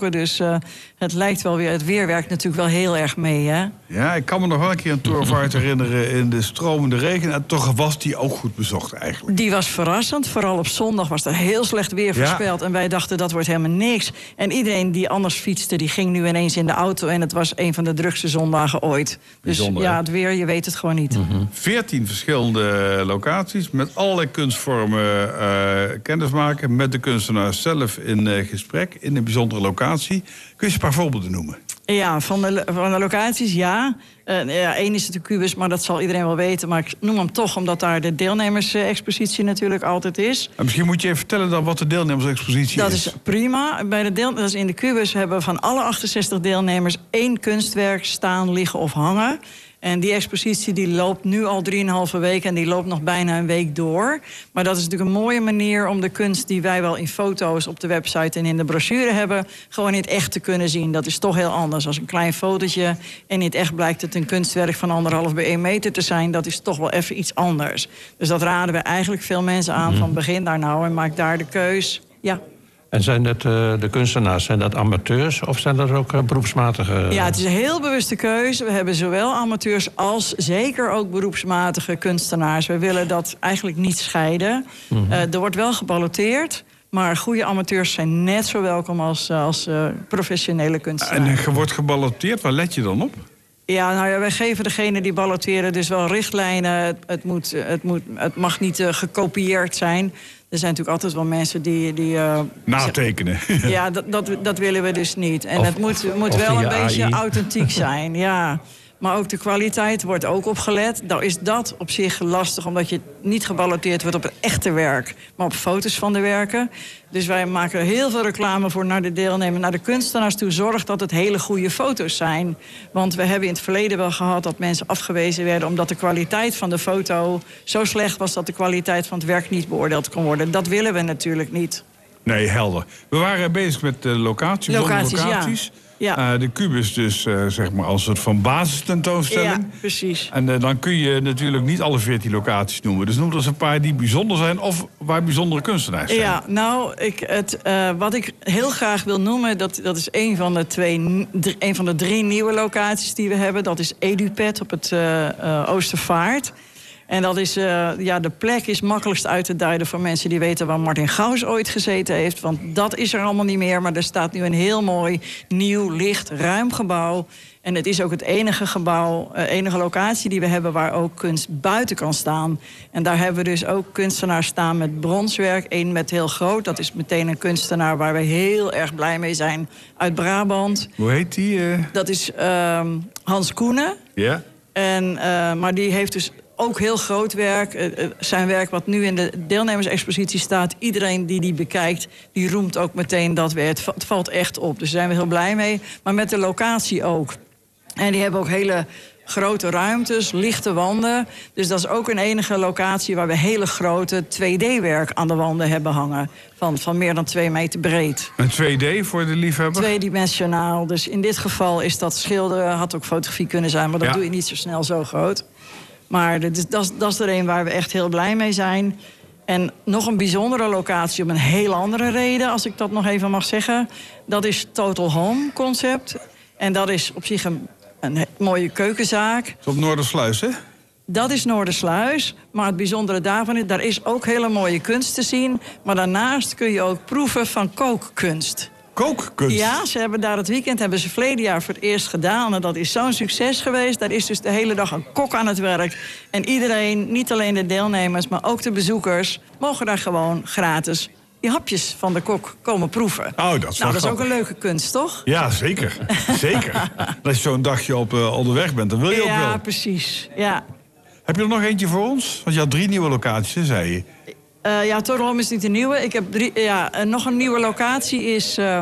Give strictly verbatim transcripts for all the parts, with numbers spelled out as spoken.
gesproken. Dus uh, het lijkt wel weer... Het weer werkt natuurlijk wel heel erg mee, hè? Ja, ik kan me nog wel een keer een tourvaart herinneren... in de stromende regen. En toch was die ook goed bezocht eigenlijk. Die was verrassend. Vooral op zondag was er heel slecht weer voorspeld. Ja. En wij dachten, dat wordt helemaal niks. En iedereen die anders fietste, die ging nu ineens in de auto. En het was een van de drukste zondagen ooit. Bijzonder, dus ja, het weer, je weet het gewoon niet. Mm-hmm. Veertien verschillende locaties met allerlei kunstvormen uh, kennis maken... met de kunstenaar zelf in uh, gesprek, in een bijzondere locatie. Kun je eens een paar voorbeelden noemen? Ja, van de, van de locaties, ja. Uh, ja. Eén is de Kubus, maar dat zal iedereen wel weten. Maar ik noem hem toch, omdat daar de deelnemersexpositie natuurlijk altijd is. En misschien moet je even vertellen dan wat de deelnemersexpositie dat is. Dat is prima. Bij de deel, dat is in de Kubus hebben we van alle achtenzestig deelnemers... één kunstwerk staan, liggen of hangen. En die expositie die loopt nu al drieënhalve week... en die loopt nog bijna een week door. Maar dat is natuurlijk een mooie manier om de kunst... die wij wel in foto's op de website en in de brochure hebben... gewoon in het echt te kunnen zien. Dat is toch heel anders als een klein fotootje... en in het echt blijkt het een kunstwerk van anderhalf bij één meter te zijn. Dat is toch wel even iets anders. Dus dat raden we eigenlijk veel mensen aan van begin daar nou... en maak daar de keus. Ja. En zijn dat uh, de kunstenaars, zijn dat amateurs of zijn dat ook uh, beroepsmatige? Ja, het is een heel bewuste keuze. We hebben zowel amateurs als zeker ook beroepsmatige kunstenaars. We willen dat eigenlijk niet scheiden. Mm-hmm. Uh, er wordt wel geballoteerd, maar goede amateurs zijn net zo welkom als, als uh, professionele kunstenaars. En je wordt geballoteerd, waar let je dan op? Ja, nou ja, wij geven degene die balloteren dus wel richtlijnen. Het, het, moet, het, moet, het mag niet uh, gekopieerd zijn. Er zijn natuurlijk altijd wel mensen die... die uh, natekenen. Ja, dat, dat, dat willen we dus niet. En of, het moet, moet wel een beetje A I. Authentiek zijn, ja. Maar ook de kwaliteit wordt ook opgelet. Nou is dat op zich lastig, omdat je niet geballoteerd wordt op het echte werk, maar op foto's van de werken. Dus wij maken er heel veel reclame voor naar de deelnemers, naar de kunstenaars toe. Zorg dat het hele goede foto's zijn. Want we hebben in het verleden wel gehad dat mensen afgewezen werden omdat de kwaliteit van de foto zo slecht was dat de kwaliteit van het werk niet beoordeeld kon worden. Dat willen we natuurlijk niet. Nee, helder. We waren bezig met de locaties. Locaties, locaties. ja. Ja. Uh, de Kubus dus uh, zeg maar als soort van basistentoonstelling. Ja, precies. En uh, dan kun je natuurlijk niet alle veertien locaties noemen. Dus noem er eens een paar die bijzonder zijn of waar bijzondere kunstenaars zijn. Ja, nou, ik, het, uh, wat ik heel graag wil noemen, dat, dat is een van de twee, drie, een van de drie nieuwe locaties die we hebben. Dat is EduPet op het uh, uh, Oostervaart. En dat is, uh, ja, de plek is makkelijkst uit te duiden voor mensen die weten waar Martin Gauws ooit gezeten heeft. Want dat is er allemaal niet meer. Maar er staat nu een heel mooi, nieuw, licht, ruim gebouw. En het is ook het enige gebouw, uh, enige locatie die we hebben waar ook kunst buiten kan staan. En daar hebben we dus ook kunstenaars staan met bronswerk. Eén met heel groot, dat is meteen een kunstenaar waar we heel erg blij mee zijn, uit Brabant. Hoe heet die? Uh... Dat is uh, Hans Koenen. Ja. En, uh, maar die heeft dus ook heel groot werk. Uh, zijn werk wat nu in de deelnemersexpositie staat. Iedereen die die bekijkt, die roemt ook meteen dat weer. Het, het valt echt op, dus daar zijn we heel blij mee. Maar met de locatie ook. En die hebben ook hele grote ruimtes, lichte wanden. Dus dat is ook een enige locatie waar we hele grote twee D-werk aan de wanden hebben hangen. Van, van meer dan twee meter breed. Een twee D voor de liefhebber? Tweedimensionaal. Dus in dit geval is dat schilderen, had ook fotografie kunnen zijn, maar dat ja. doe je niet zo snel zo groot. Maar dat, dat, dat is er een waar we echt heel blij mee zijn. En nog een bijzondere locatie om een heel andere reden, als ik dat nog even mag zeggen. Dat is Total Home Concept. En dat is op zich een, een mooie keukenzaak. Dat is op Noordersluis, hè? Dat is Noordersluis. Maar het bijzondere daarvan is, daar is ook hele mooie kunst te zien. Maar daarnaast kun je ook proeven van kookkunst. Kookkunst? Ja, ze hebben daar het weekend, hebben ze verleden jaar voor het eerst gedaan. En dat is zo'n succes geweest. Daar is dus de hele dag een kok aan het werk. En iedereen, niet alleen de deelnemers, maar ook de bezoekers, mogen daar gewoon gratis die hapjes van de kok komen proeven. Oh, dat is, nou, dat is ook grappig. een leuke kunst, toch? Ja, zeker. Zeker. Als je zo'n dagje op uh, onderweg bent, dan wil je ook wel. Ja, precies. Ja. Heb je er nog eentje voor ons? Want je had drie nieuwe locaties, hè, zei je. Uh, ja, Total Home is niet de nieuwe. Ik heb drie, ja, uh, nog een nieuwe locatie is uh,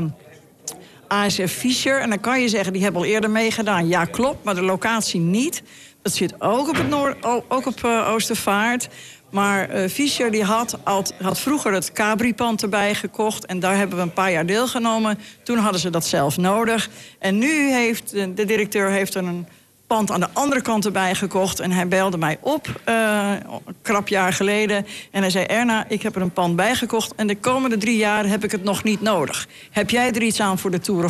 A S F Fischer. En dan kan je zeggen, die hebben al eerder meegedaan. Ja, klopt, maar de locatie niet. Dat zit ook op, het Noord, ook op uh, Oostervaart. Maar uh, Fischer die had, had, had vroeger het Cabri-pand erbij gekocht. En daar hebben we een paar jaar deelgenomen. Toen hadden ze dat zelf nodig. En nu heeft de, de directeur heeft er een pand aan de andere kant erbij gekocht. En hij belde mij op, uh, een krap jaar geleden. En hij zei, Erna, ik heb er een pand bij gekocht. En de komende drie jaar heb ik het nog niet nodig. Heb jij er iets aan voor de Tour